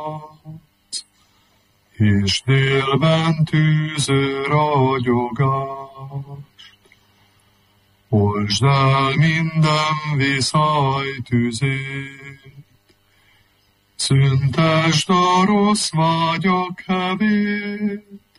és délben tűző ragyogást. Oltsd el minden viszály tüzét, szüntesd a rossz vágyak hevét,